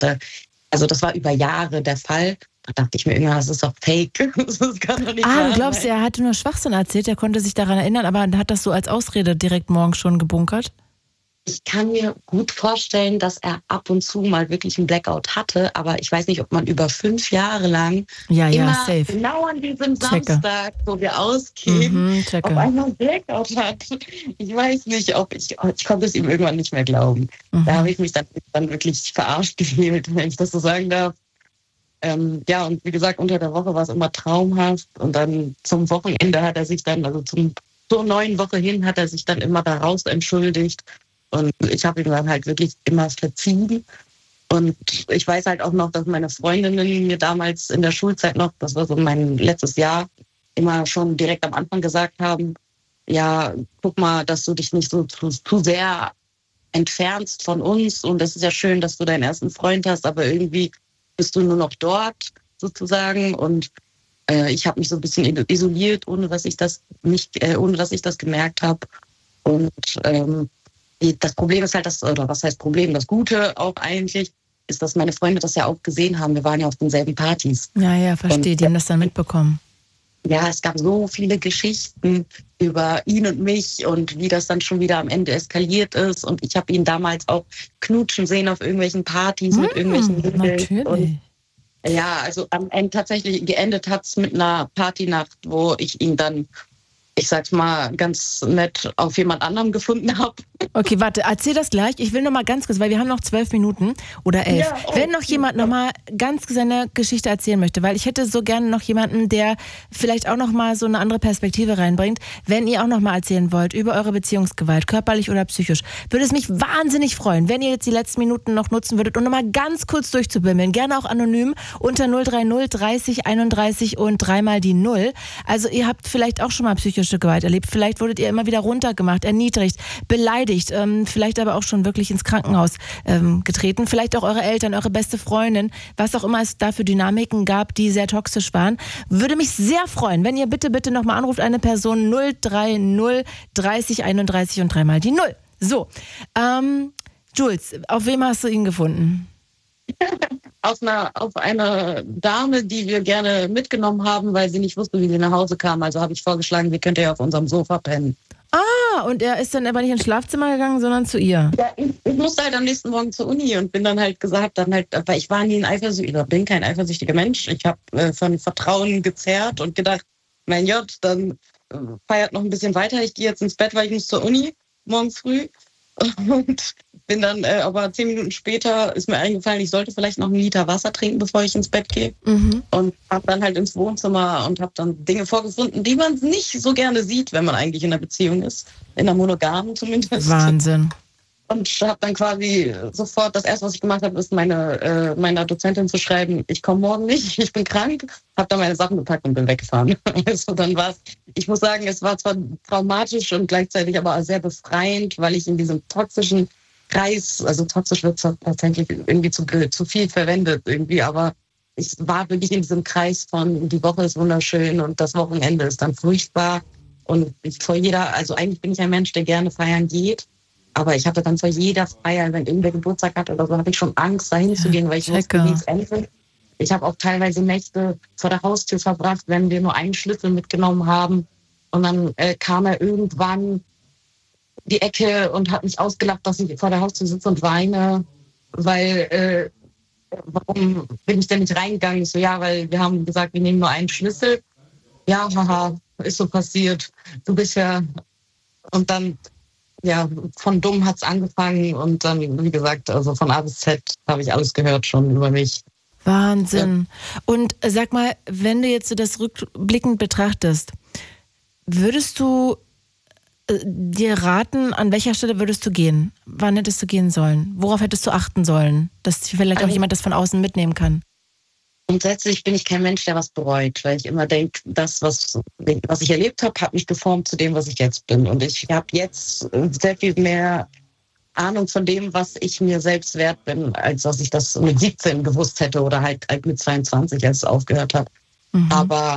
dachte, also das war über Jahre der Fall. Da dachte ich mir irgendwann, das ist doch fake. Das kann doch nicht wahr du glaubst, sein. er hatte nur Schwachsinn erzählt, er konnte sich daran erinnern, aber hat das so als Ausrede direkt morgens schon gebunkert? Ich kann mir gut vorstellen, dass er ab und zu mal wirklich einen Blackout hatte, aber ich weiß nicht, ob man über 5 Jahre lang immer safe. genau an diesem Checke. Samstag, wo wir ausgehen, Checke. auf einmal einen Blackout hat. Ich weiß nicht, ob ich konnte es ihm irgendwann nicht mehr glauben. Da habe ich mich dann wirklich verarscht gefühlt, wenn ich das so sagen darf. Ja, und wie gesagt, unter der Woche war es immer traumhaft und dann zum Wochenende hat er sich dann, also zur neuen Woche hin, hat er sich dann immer daraus entschuldigt. Und ich habe ihm dann halt wirklich immer verziehen. Und ich weiß halt auch noch, dass meine Freundinnen mir damals in der Schulzeit noch, das war so mein letztes Jahr, immer schon direkt am Anfang gesagt haben, ja, guck mal, dass du dich nicht so zu sehr entfernst von uns. Und das ist ja schön, dass du deinen ersten Freund hast, aber irgendwie bist du nur noch dort sozusagen. Und ich habe mich so ein bisschen isoliert, ohne dass ich das gemerkt habe. Und das Problem ist halt, oder was heißt Problem? Das Gute auch eigentlich ist, dass meine Freunde das ja auch gesehen haben. Wir waren ja auf denselben Partys. Ja, verstehe. Die haben das dann mitbekommen. Ja, es gab so viele Geschichten über ihn und mich und wie das dann schon wieder am Ende eskaliert ist. Und ich habe ihn damals auch knutschen sehen auf irgendwelchen Partys mit irgendwelchen Mädels. Natürlich. Und ja, also am Ende tatsächlich geendet hat es mit einer Partynacht, wo ich ihn dann, ich sag's mal, ganz nett auf jemand anderem gefunden habe. Okay, warte, erzähl das gleich. Ich will noch mal ganz kurz, weil wir haben noch 12 Minuten oder 11. Ja, Wenn noch jemand noch mal ganz seine Geschichte erzählen möchte, weil ich hätte so gerne noch jemanden, der vielleicht auch noch mal so eine andere Perspektive reinbringt. Wenn ihr auch noch mal erzählen wollt über eure Beziehungsgewalt, körperlich oder psychisch, würde es mich wahnsinnig freuen, wenn ihr jetzt die letzten Minuten noch nutzen würdet, um noch mal ganz kurz durchzubimmeln. Gerne auch anonym unter 030 30 31 und dreimal die 0. Also ihr habt vielleicht auch schon mal psychische Gewalt erlebt. Vielleicht wurdet ihr immer wieder runtergemacht, erniedrigt, beleidigt, vielleicht aber auch schon wirklich ins Krankenhaus getreten. Vielleicht auch eure Eltern, eure beste Freundin, was auch immer es da für Dynamiken gab, die sehr toxisch waren. Würde mich sehr freuen, wenn ihr bitte nochmal anruft, eine Person 030 30 31 und dreimal die 0. So, Jules, auf wem hast du ihn gefunden? Auf eine Dame, die wir gerne mitgenommen haben, weil sie nicht wusste, wie sie nach Hause kam. Also habe ich vorgeschlagen, wir könnten ja auf unserem Sofa pennen. Und er ist dann aber nicht ins Schlafzimmer gegangen, sondern zu ihr? Ja, ich musste halt am nächsten Morgen zur Uni und bin dann halt weil ich war nie bin kein eifersüchtiger Mensch. Ich habe von Vertrauen gezerrt und gedacht, mein Gott, dann feiert noch ein bisschen weiter. Ich gehe jetzt ins Bett, weil ich muss zur Uni morgen früh. Und bin dann, aber 10 Minuten später ist mir eingefallen, ich sollte vielleicht noch 1 Liter Wasser trinken, bevor ich ins Bett gehe. Und habe dann halt ins Wohnzimmer und habe dann Dinge vorgefunden, die man nicht so gerne sieht, wenn man eigentlich in einer Beziehung ist. In einer monogamen zumindest. Wahnsinn. Und habe dann quasi sofort, das erste, was ich gemacht habe, ist meiner Dozentin zu schreiben, ich komme morgen nicht, ich bin krank. Habe dann meine Sachen gepackt und bin weggefahren. Also dann ich muss sagen, es war zwar traumatisch und gleichzeitig aber sehr befreiend, weil ich in diesem toxischen Kreis, also toxisch wird tatsächlich irgendwie zu viel verwendet irgendwie, aber ich war wirklich in diesem Kreis von, die Woche ist wunderschön und das Wochenende ist dann furchtbar. Und also eigentlich bin ich ein Mensch, der gerne feiern geht. Aber ich hatte dann vor jeder Feier, wenn irgendwer Geburtstag hat oder so, hatte ich schon Angst, dahin zu gehen, weil ich wusste, wie es endet. Ich habe auch teilweise Nächte vor der Haustür verbracht, wenn wir nur einen Schlüssel mitgenommen haben. Und dann kam er irgendwann die Ecke und hat mich ausgelacht, dass ich vor der Haustür sitze und weine, weil, warum bin ich denn nicht reingegangen? Ich so, ja, weil wir haben gesagt, wir nehmen nur einen Schlüssel. Ja, haha, ist so passiert. Du bist ja... Und dann... Ja, von dumm hat's angefangen und dann, wie gesagt, also von A bis Z habe ich alles gehört schon über mich. Wahnsinn. Ja. Und sag mal, wenn du jetzt so das rückblickend betrachtest, würdest du dir raten, an welcher Stelle würdest du gehen? Wann hättest du gehen sollen? Worauf hättest du achten sollen? Dass vielleicht auch jemand das von außen mitnehmen kann? Grundsätzlich bin ich kein Mensch, der was bereut, weil ich immer denke, das, was ich erlebt habe, hat mich geformt zu dem, was ich jetzt bin. Und ich habe jetzt sehr viel mehr Ahnung von dem, was ich mir selbst wert bin, als was ich das mit 17 gewusst hätte oder halt mit 22, als es aufgehört hat. Aber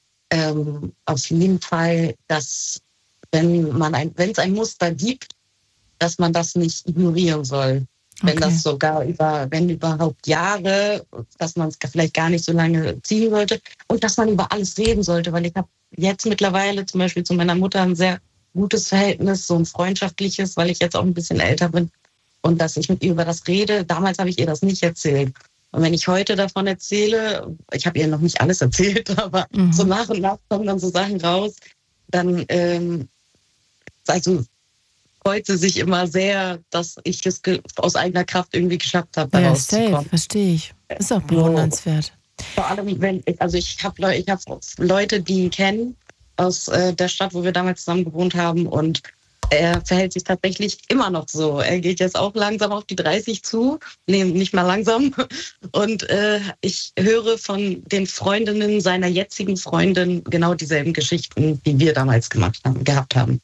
auf jeden Fall, dass wenn es ein Muster gibt, dass man das nicht ignorieren soll. Wenn das sogar wenn überhaupt Jahre, dass man es vielleicht gar nicht so lange ziehen sollte und dass man über alles reden sollte, weil ich habe jetzt mittlerweile zum Beispiel zu meiner Mutter ein sehr gutes Verhältnis, so ein freundschaftliches, weil ich jetzt auch ein bisschen älter bin und dass ich mit ihr über das rede. Damals habe ich ihr das nicht erzählt. Und wenn ich heute davon erzähle, ich habe ihr noch nicht alles erzählt, aber so nach und nach kommen dann so Sachen raus, dann also freut sie sich immer sehr, dass ich es aus eigener Kraft irgendwie geschafft habe, da rauszukommen. Ja, safe, verstehe ich. Ist auch bewundernswert. Vor allem, ich habe Leute, die ihn kennen aus der Stadt, wo wir damals zusammen gewohnt haben und er verhält sich tatsächlich immer noch so. Er geht jetzt auch langsam auf die 30 zu. Nee, nicht mal langsam. Und ich höre von den Freundinnen seiner jetzigen Freundin genau dieselben Geschichten, die wir damals gehabt haben.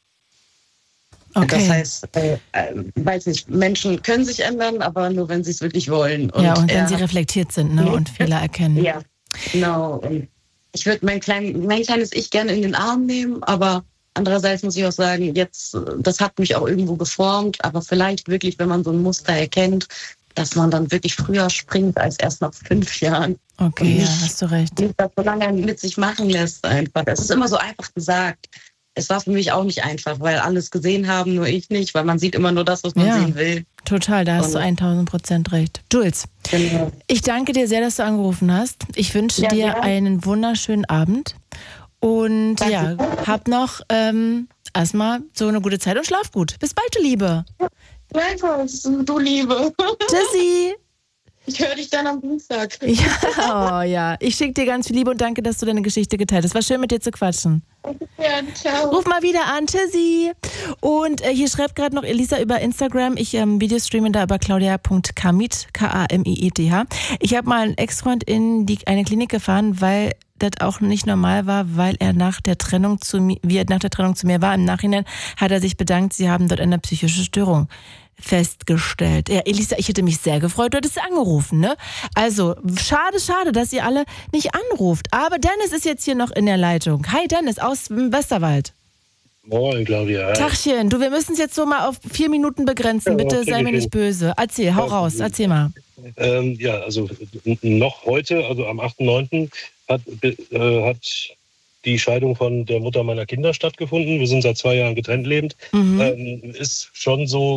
Okay. Das heißt, weiß nicht, Menschen können sich ändern, aber nur, wenn sie es wirklich wollen. Und wenn sie reflektiert sind, ne, und Fehler erkennen. Ja, genau. Und ich würde mein kleines Ich gerne in den Arm nehmen, aber andererseits muss ich auch sagen, das hat mich auch irgendwo geformt, aber vielleicht wirklich, wenn man so ein Muster erkennt, dass man dann wirklich früher springt als erst nach 5 Jahren. Okay, ja, hast du recht. Nicht das so lange mit sich machen lässt einfach. Es ist immer so einfach gesagt. Es war für mich auch nicht einfach, weil alles gesehen haben, nur ich nicht, weil man sieht immer nur das, was man sehen will. Total, da hast du 1000% recht. Jules, ich danke dir sehr, dass du angerufen hast. Ich wünsche dir einen wunderschönen Abend und hab noch erstmal so eine gute Zeit und schlaf gut. Bis bald, du Liebe. Gleichfalls, du Liebe. Tschüssi. Ich höre dich dann am Dienstag. Ja. Ich schicke dir ganz viel Liebe und danke, dass du deine Geschichte geteilt hast. Es war schön, mit dir zu quatschen. Ja, ciao. Ruf mal wieder an. Tschüssi. Und hier schreibt gerade noch Elisa über Instagram. Ich Videostreame da über claudia.kamit, K-A-M-I-E-T-H. Ich habe mal einen Ex-Freund in eine Klinik gefahren, weil das auch nicht normal war, weil er nach der Trennung zu mir war. Im Nachhinein hat er sich bedankt, sie haben dort eine psychische Störung festgestellt. Ja, Elisa, ich hätte mich sehr gefreut, du hättest angerufen, ne? Also, schade, dass ihr alle nicht anruft. Aber Dennis ist jetzt hier noch in der Leitung. Hi Dennis, aus dem Westerwald. Moin, Claudia. Tachchen, du, wir müssen es jetzt so mal auf 4 Minuten begrenzen. Bitte sei mir nicht böse. Erzähl, hau raus, erzähl mal. Also noch heute, also am 8.9. hat die Scheidung von der Mutter meiner Kinder stattgefunden. Wir sind seit 2 Jahren getrennt lebend. Ist schon so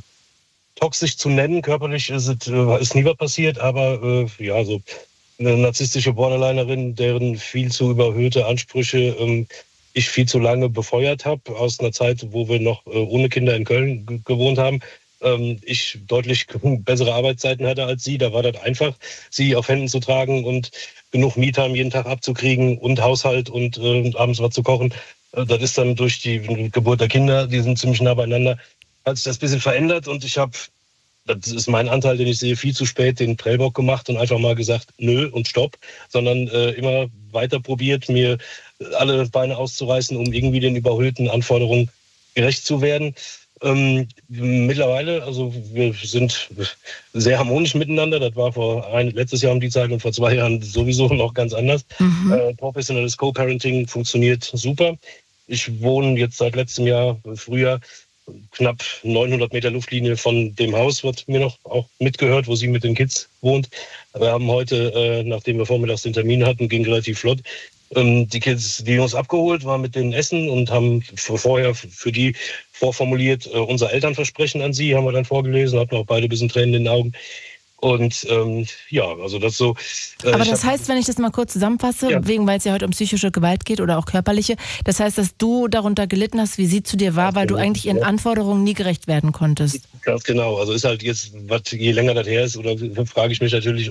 toxisch zu nennen. Körperlich ist nie was passiert, aber so eine narzisstische Borderlinerin, deren viel zu überhöhte Ansprüche ich viel zu lange befeuert habe, aus einer Zeit, wo wir noch ohne Kinder in Köln gewohnt haben. Ich deutlich bessere Arbeitszeiten hatte als sie. Da war das einfach, sie auf Händen zu tragen und genug Me-Time jeden Tag abzukriegen und Haushalt und abends was zu kochen. Das ist dann durch die Geburt der Kinder, die sind ziemlich nah beieinander, hat sich das ein bisschen verändert und das ist mein Anteil, den ich sehe, viel zu spät den Prellbock gemacht und einfach mal gesagt, nö und stopp, sondern immer weiter probiert, mir alle Beine auszureißen, um irgendwie den überhöhten Anforderungen gerecht zu werden. Mittlerweile, also wir sind sehr harmonisch miteinander. Das war letztes Jahr um die Zeit und vor 2 Jahren sowieso noch ganz anders. Professionelles Co-Parenting funktioniert super. Ich wohne jetzt seit letztem Jahr, Frühjahr, knapp 900 Meter Luftlinie von dem Haus, was mir noch auch mitgehört, wo sie mit den Kids wohnt. Wir haben heute, nachdem wir vormittags den Termin hatten, ging relativ flott, die Kids, die uns abgeholt, waren mit denen essen und haben vorher für die vorformuliert unser Elternversprechen an sie, haben wir dann vorgelesen, hatten auch beide ein bisschen Tränen in den Augen. Und also das so. Aber das heißt, wenn ich das mal kurz zusammenfasse, weil es ja heute um psychische Gewalt geht oder auch körperliche, das heißt, dass du darunter gelitten hast, wie sie zu dir war, weil du eigentlich ihren Anforderungen nie gerecht werden konntest. Ganz genau. Also ist halt jetzt, je länger das her ist, oder frage ich mich natürlich,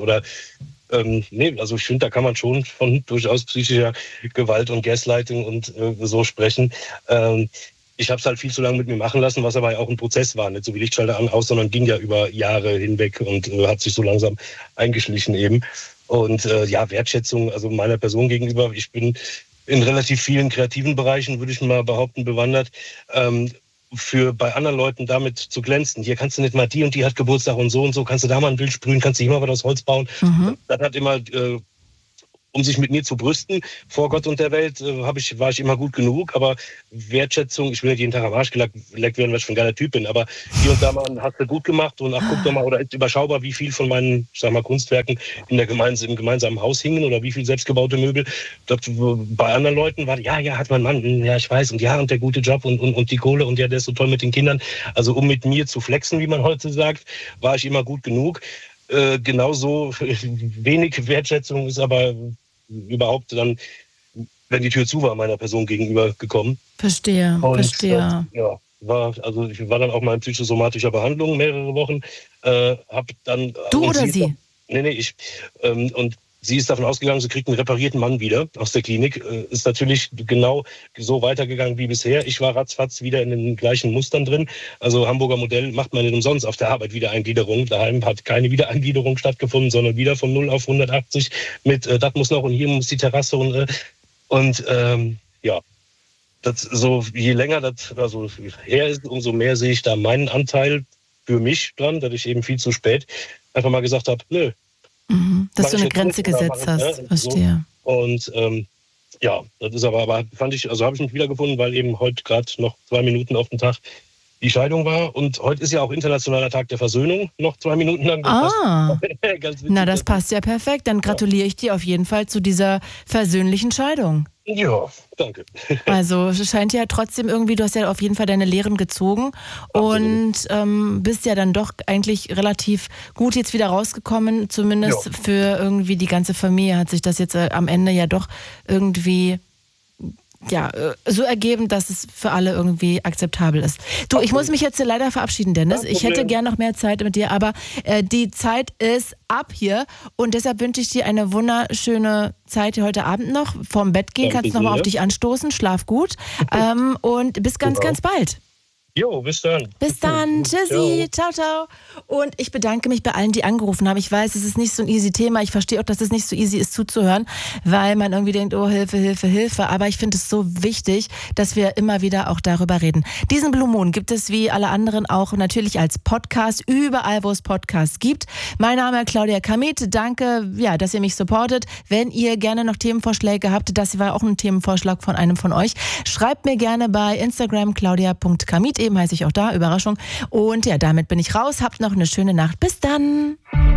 also ich finde, da kann man schon von durchaus psychischer Gewalt und Gaslighting und so sprechen. Ich habe es halt viel zu lange mit mir machen lassen, was aber ja auch ein Prozess war, nicht so wie Lichtschalter an, aus, sondern ging ja über Jahre hinweg und hat sich so langsam eingeschlichen eben. Und Wertschätzung, also meiner Person gegenüber, ich bin in relativ vielen kreativen Bereichen, würde ich mal behaupten, bewandert. Bei anderen Leuten damit zu glänzen. Hier kannst du nicht mal, die und die hat Geburtstag und so, kannst du da mal ein Bild sprühen, kannst du hier mal was aus Holz bauen. Das hat immer um sich mit mir zu brüsten vor Gott und der Welt, war ich immer gut genug. Aber Wertschätzung, ich will nicht jeden Tag am Arsch geleckt werden, weil ich schon ein geiler Typ bin. Aber hier und da mal hast du gut gemacht und ach, guck doch mal, oder ist überschaubar, wie viel von meinen, ich sag mal, Kunstwerken im gemeinsamen Haus hingen oder wie viel selbstgebaute Möbel. Bei anderen Leuten war, ja, hat mein Mann, ja, ich weiß, und ja, und der gute Job und die Kohle und ja, der ist so toll mit den Kindern. Also um mit mir zu flexen, wie man heute sagt, war ich immer gut genug. Genauso wenig Wertschätzung ist aber überhaupt dann, wenn die Tür zu war, meiner Person gegenüber gekommen. Verstehe. Ja, ich war dann auch mal in psychosomatischer Behandlung mehrere Wochen. Hab dann, du oder sie? Ich. Und sie ist davon ausgegangen, sie kriegt einen reparierten Mann wieder aus der Klinik. Ist natürlich genau so weitergegangen wie bisher. Ich war ratzfatz wieder in den gleichen Mustern drin. Also Hamburger Modell macht man nicht umsonst auf der Arbeit Wiedereingliederung. Daheim hat keine Wiedereingliederung stattgefunden, sondern wieder von 0 auf 180 mit das muss noch und hier muss die Terrasse und ja. Das so, je länger das also her ist, umso mehr sehe ich da meinen Anteil für mich dran, dass ich eben viel zu spät einfach mal gesagt habe, nö. Dass du eine Grenze gesetzt hast, verstehe. So. Und ja, das ist aber fand ich, also habe ich mich wiedergefunden, weil eben heute gerade noch 2 Minuten auf den Tag die Scheidung war. Und heute ist ja auch Internationaler Tag der Versöhnung, noch 2 Minuten lang. Na, das passt ja perfekt. Dann gratuliere ich dir auf jeden Fall zu dieser versöhnlichen Scheidung. Ja, danke. Also es scheint ja trotzdem irgendwie, du hast ja auf jeden Fall deine Lehren gezogen. Absolut. Und bist ja dann doch eigentlich relativ gut jetzt wieder rausgekommen, zumindest für irgendwie die ganze Familie hat sich das jetzt am Ende ja doch irgendwie so ergeben, dass es für alle irgendwie akzeptabel ist. Du, ich muss mich jetzt leider verabschieden, Dennis. Ich hätte gern noch mehr Zeit mit dir, aber die Zeit ist ab hier und deshalb wünsche ich dir eine wunderschöne Zeit heute Abend noch. Vorm Bett gehen, kannst du nochmal auf dich anstoßen, schlaf gut und bis ganz bald. Jo, bis dann. Bis dann. Tschüssi. Ciao. Und ich bedanke mich bei allen, die angerufen haben. Ich weiß, es ist nicht so ein easy Thema. Ich verstehe auch, dass es nicht so easy ist zuzuhören, weil man irgendwie denkt, oh, Hilfe. Aber ich finde es so wichtig, dass wir immer wieder auch darüber reden. Diesen Blue Moon gibt es wie alle anderen auch natürlich als Podcast, überall, wo es Podcasts gibt. Mein Name ist Claudia Kamit. Danke, dass ihr mich supportet. Wenn ihr gerne noch Themenvorschläge habt, das war auch ein Themenvorschlag von einem von euch, schreibt mir gerne bei Instagram claudia.kamit. Eben heiße ich auch da, Überraschung. Und damit bin ich raus. Habt noch eine schöne Nacht. Bis dann.